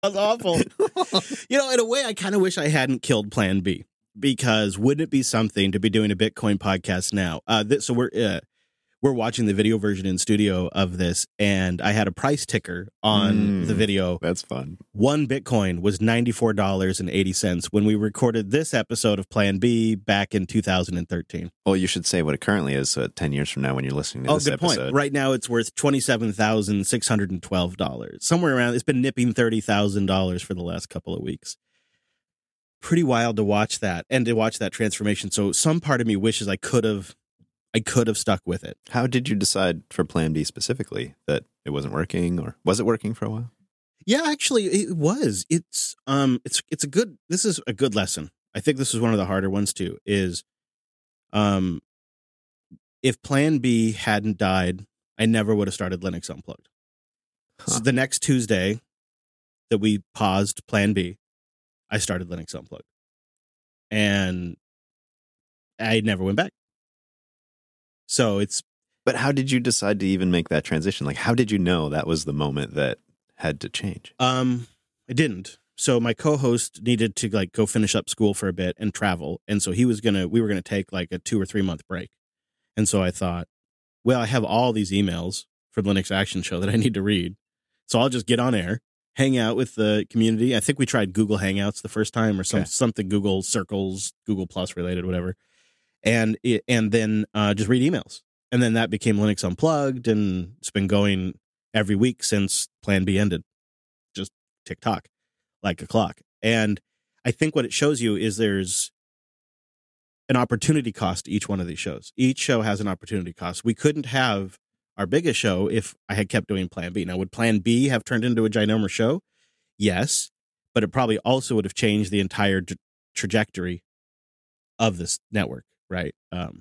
That's awful. In a way, I kind of wish I hadn't killed Plan B, because wouldn't it be something to be doing a Bitcoin podcast now? So we're watching the video version in studio of this, and I had a price ticker on the video. That's fun. 1 Bitcoin was $94.80 when we recorded this episode of Plan B back in 2013. Well, you should say what it currently is, so 10 years from now when you're listening to this good episode. Point. Right now it's worth $27,612. Somewhere around, it's been nipping $30,000 for the last couple of weeks. Pretty wild to watch that, and to watch that transformation. So some part of me wishes I could have stuck with it. How did you decide for Plan B specifically that it wasn't working, or was it working for a while? Yeah, actually, it was. This is a good lesson. I think this is one of the harder ones too. Is, if Plan B hadn't died, I never would have started Linux Unplugged. So the next Tuesday that we paused Plan B, I started Linux Unplugged, and I never went back. So But how did you decide to even make that transition? Like, how did you know that was the moment that had to change? I didn't. So my co-host needed to go finish up school for a bit and travel. And so we were going to take a 2 or 3 month break. And so I thought, well, I have all these emails for the Linux Action Show that I need to read. So I'll just get on air, hang out with the community. I think we tried Google Hangouts the first time, or something Google Circles, Google Plus related, whatever. And then just read emails. And then that became Linux Unplugged, and it's been going every week since Plan B ended. Just tick-tock, like a clock. And I think what it shows you is there's an opportunity cost to each one of these shows. Each show has an opportunity cost. We couldn't have our biggest show if I had kept doing Plan B. Now, would Plan B have turned into a ginormous show? Yes, but it probably also would have changed the entire trajectory of this network, right?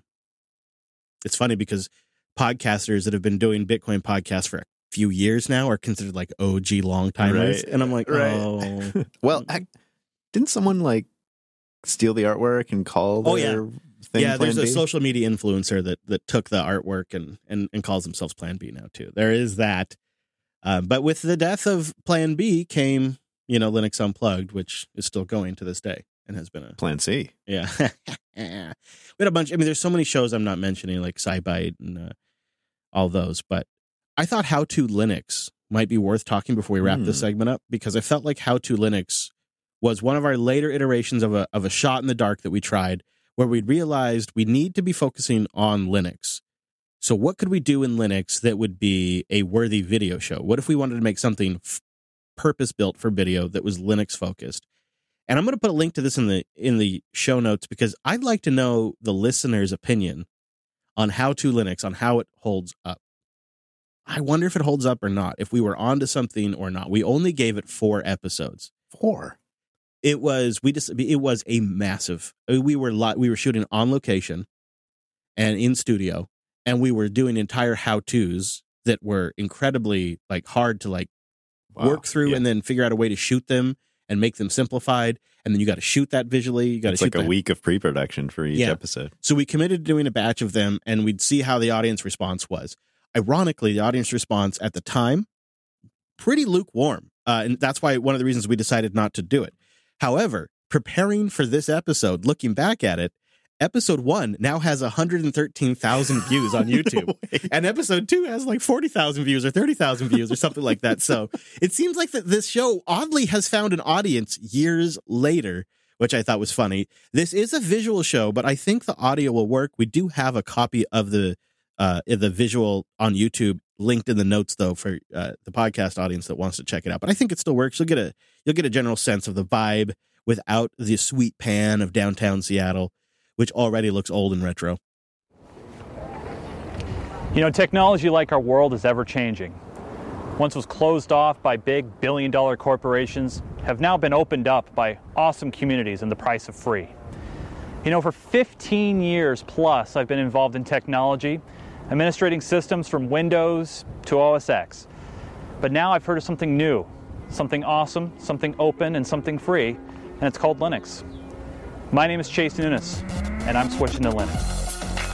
It's funny because podcasters that have been doing Bitcoin podcasts for a few years now are considered like OG long timers. Right. And I'm like, oh. Well, didn't someone steal the artwork and call their thing Plan there's B? A social media influencer that took the artwork and calls themselves Plan B now too. There is that. But with the death of Plan B came, Linux Unplugged, which is still going to this day and has been a Plan C. Yeah. We had a bunch. I mean, there's so many shows I'm not mentioning, like SciByte and all those. But I thought How to Linux might be worth talking before we wrap this segment up, because I felt like How to Linux was one of our later iterations of a shot in the dark that we tried, where we realized we need to be focusing on Linux. So what could we do in Linux that would be a worthy video show? What if we wanted to make something purpose-built for video that was Linux-focused? And I'm going to put a link to this in the show notes, because I'd like to know the listener's opinion on How to Linux, on how it holds up. I wonder if it holds up or not, if we were onto something or not. We only gave it 4 episodes. 4? It was a massive. We were shooting on location and in studio, and we were doing entire how-tos that were incredibly hard to work through and then figure out a way to shoot them and make them simplified, and then you got to shoot that visually. You got to shoot a week of pre-production for each episode. So we committed to doing a batch of them, and we'd see how the audience response was. Ironically, the audience response at the time, pretty lukewarm, and that's why one of the reasons we decided not to do it. However, preparing for this episode, looking back at it, episode 1 now has 113,000 views on YouTube. No, and episode 2 has 40,000 views or 30,000 views or something like that. So it seems like that this show oddly has found an audience years later, which I thought was funny. This is a visual show, but I think the audio will work. We do have a copy of the visual on YouTube linked in the notes, though, for the podcast audience that wants to check it out. But I think it still works. You'll get a general sense of the vibe without the sweet pan of downtown Seattle, which already looks old and retro. Technology like our world is ever changing. Once was closed off by big billion-dollar corporations, have now been opened up by awesome communities and the price of free. For 15 years plus, I've been involved in technology, administrating systems from Windows to OS X. But now I've heard of something new, something awesome, something open, and something free, and it's called Linux. My name is Chase Nunes, and I'm switching to Linux.